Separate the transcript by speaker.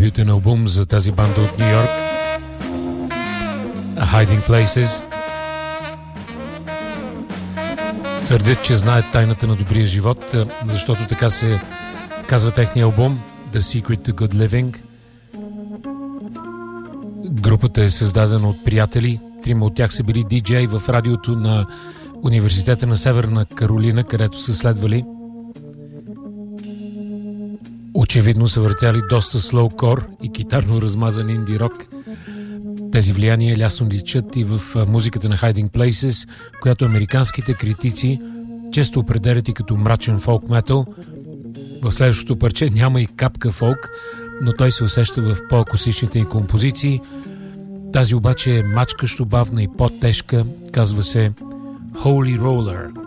Speaker 1: Дебютен албум за тази банда от Ню Йорк, Hiding Places. Твърдят, че знаят тайната на добрия живот, защото така се казва техния албум The Secret to Good Living. Групата е създадена от приятели. 3 от тях са били диджей в радиото на Университета на Северна Каролина, където са следвали. Очевидно са въртяли доста слоукор и китарно размазан инди рок. Тези влияния лясно личат и в музиката на Hiding Places, която американските критици често определят и като мрачен фолк метал. В следващото парче няма и капка фолк, но той се усеща в по-акустичните и композиции. Тази обаче е мачкащо бавна и по-тежка, казва се Holy Roller.